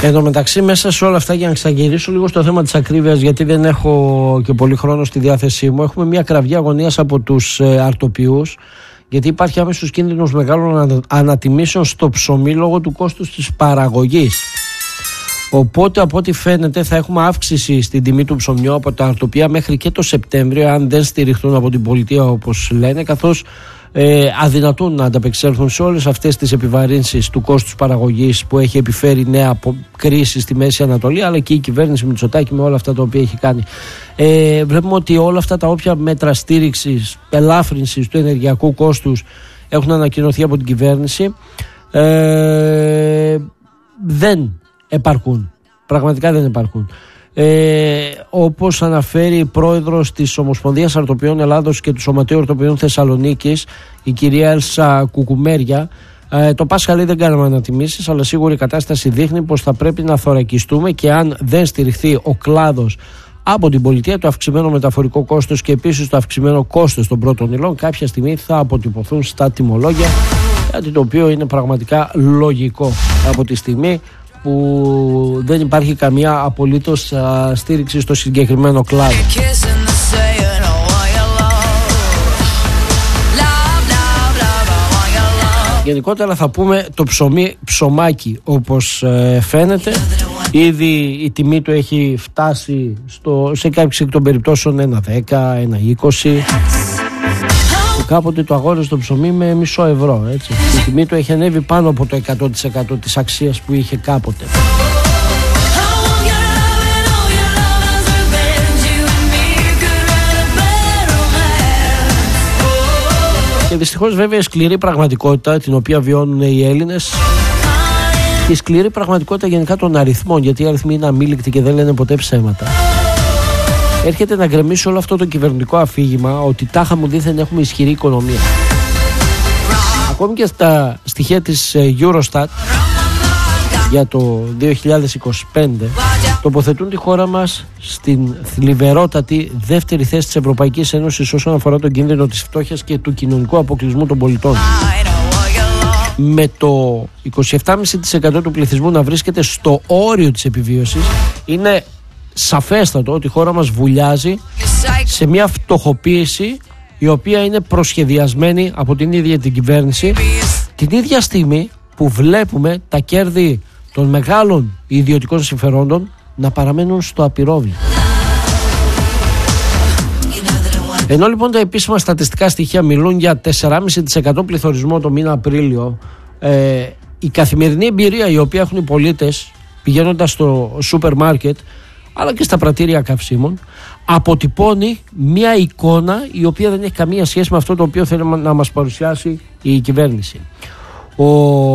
Εν τω μεταξύ, μέσα σε όλα αυτά, για να ξαναγυρίσω λίγο στο θέμα της ακρίβειας, γιατί δεν έχω και πολύ χρόνο στη διάθεσή μου, έχουμε μια κραυγή αγωνίας από τους αρτοποιούς, γιατί υπάρχει άμεσος κίνδυνος μεγάλων ανατιμήσεων στο ψωμί λόγω του κόστους της παραγωγής. Οπότε, από ό,τι φαίνεται, θα έχουμε αύξηση στην τιμή του ψωμιού από τα αρτοπία μέχρι και το Σεπτέμβριο, αν δεν στηριχτούν από την πολιτεία, όπως λένε, καθώς αδυνατούν να ανταπεξέλθουν σε όλες αυτές τις επιβαρύνσεις του κόστους παραγωγής που έχει επιφέρει νέα κρίση στη Μέση Ανατολή, αλλά και η κυβέρνηση Μητσοτάκη με όλα αυτά τα οποία έχει κάνει. Βλέπουμε ότι όλα αυτά τα όποια μέτρα στήριξης, ελάφρυνσης του ενεργειακού κόστους έχουν ανακοινωθεί από την κυβέρνηση, δεν επαρκούν. Πραγματικά δεν επαρκούν. Όπως αναφέρει η πρόεδρος της Ομοσπονδίας Αρτοποιών Ελλάδος και του Σωματείου Αρτοποιών Θεσσαλονίκης, η κυρία Έλσα Κουκουμέρια, το Πάσχα λέει δεν κάναμε ανατιμήσεις, αλλά σίγουρα η κατάσταση δείχνει πως θα πρέπει να θωρακιστούμε και αν δεν στηριχθεί ο κλάδος από την πολιτεία, το αυξημένο μεταφορικό κόστος και επίσης το αυξημένο κόστος των πρώτων υλών κάποια στιγμή θα αποτυπωθούν στα τιμολόγια, κάτι το οποίο είναι πραγματικά λογικό από τη στιγμή που δεν υπάρχει καμία απολύτως στήριξη στο συγκεκριμένο κλάδο. Γενικότερα θα πούμε το ψωμάκι όπως φαίνεται. Ήδη η τιμή του έχει φτάσει σε κάποιες εκ των περιπτώσεων 1,10, 1,20. Κάποτε το αγόρασε το ψωμί με €0, έτσι. Η τιμή του έχει ανέβει πάνω από το 100% της αξίας που είχε κάποτε. Και δυστυχώς βέβαια η σκληρή πραγματικότητα την οποία βιώνουν οι Έλληνες, και η σκληρή πραγματικότητα γενικά των αριθμών, γιατί οι αριθμοί είναι αμήλικτοι και δεν λένε ποτέ ψέματα, έρχεται να γκρεμίσει όλο αυτό το κυβερνητικό αφήγημα ότι τάχα μου δήθεν έχουμε ισχυρή οικονομία. Ακόμη και στα στοιχεία της Eurostat για το 2025 τοποθετούν τη χώρα μας στην θλιβερότατη δεύτερη θέση της Ευρωπαϊκής Ένωσης όσον αφορά τον κίνδυνο της φτώχειας και του κοινωνικού αποκλεισμού των πολιτών. Με το 27,5% του πληθυσμού να βρίσκεται στο όριο της επιβίωσης, είναι σαφέστατο ότι η χώρα μας βουλιάζει σε μια φτωχοποίηση η οποία είναι προσχεδιασμένη από την ίδια την κυβέρνηση, την ίδια στιγμή που βλέπουμε τα κέρδη των μεγάλων ιδιωτικών συμφερόντων να παραμένουν στο απειρόβλητο. Ενώ λοιπόν τα επίσημα στατιστικά στοιχεία μιλούν για 4,5% πληθωρισμό το μήνα Απρίλιο, η καθημερινή εμπειρία η οποία έχουν οι πολίτες πηγαίνοντας στο σούπερ μάρκετ αλλά και στα πρατήρια καυσίμων αποτυπώνει μια εικόνα η οποία δεν έχει καμία σχέση με αυτό το οποίο θέλει να μας παρουσιάσει η κυβέρνηση. Ο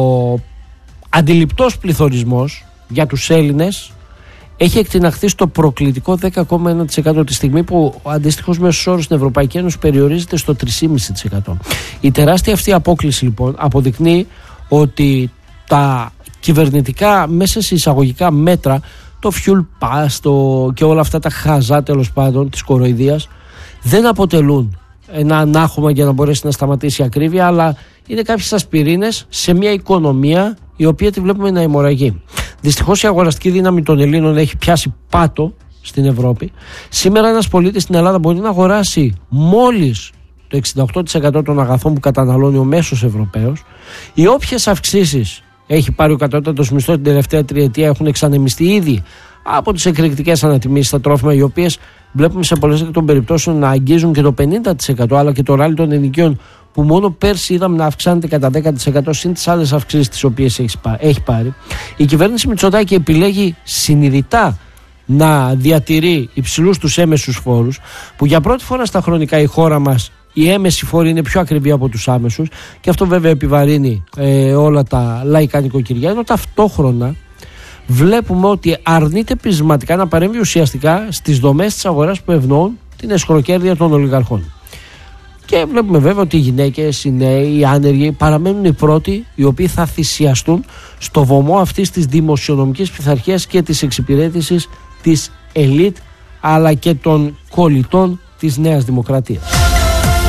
αντιληπτός πληθωρισμός για τους Έλληνες έχει εκτιναχθεί στο προκλητικό 10,1% τη στιγμή που ο αντίστοιχος μέσος όρος στην Ευρωπαϊκή Ένωση περιορίζεται στο 3,5%. Η τεράστια αυτή απόκλιση λοιπόν αποδεικνύει ότι τα κυβερνητικά μέσα σε εισαγωγικά μέτρα, το fuel pass και όλα αυτά τα χαζά τέλος πάντων της κοροϊδίας, δεν αποτελούν ένα ανάχωμα για να μπορέσει να σταματήσει η ακρίβεια, αλλά είναι κάποιες ασπιρίνες σε μια οικονομία η οποία τη βλέπουμε να αιμορραγεί. Δυστυχώς η αγοραστική δύναμη των Ελλήνων έχει πιάσει πάτο στην Ευρώπη. Σήμερα ένας πολίτης στην Ελλάδα μπορεί να αγοράσει μόλις το 68% των αγαθών που καταναλώνει ο μέσος Ευρωπαίος. Οι όποιες αυξήσεις έχει πάρει ο κατώτατος μισθός την τελευταία τριετία έχουν εξανεμιστεί ήδη από τις εκρηκτικές ανατιμήσεις στα τρόφιμα, οι οποίες βλέπουμε σε πολλές εκ των περιπτώσεων να αγγίζουν και το 50%, αλλά και το ράλι των ενοικίων που μόνο πέρσι είδαμε να αυξάνεται κατά 10% συν τις άλλες αυξήσεις τις οποίες έχει πάρει. Η κυβέρνηση Μητσοτάκη επιλέγει συνειδητά να διατηρεί υψηλούς τους έμεσους φόρους, που για πρώτη φορά στα χρονικά η χώρα μας οι έμεσοι φόροι είναι πιο ακριβοί από τους άμεσους, και αυτό βέβαια επιβαρύνει όλα τα λαϊκά νοικοκυριά, ενώ ταυτόχρονα βλέπουμε ότι αρνείται πεισματικά να παρέμβει ουσιαστικά στις δομές της αγοράς που ευνοούν την εσχροκέρδεια των ολιγαρχών. Και βλέπουμε βέβαια ότι οι γυναίκες, οι νέοι, οι άνεργοι παραμένουν οι πρώτοι οι οποίοι θα θυσιαστούν στο βωμό αυτής της δημοσιονομικής πειθαρχίας και της εξυπηρέτησης της ελίτ αλλά και των κολλητών της Νέας Δημοκρατίας.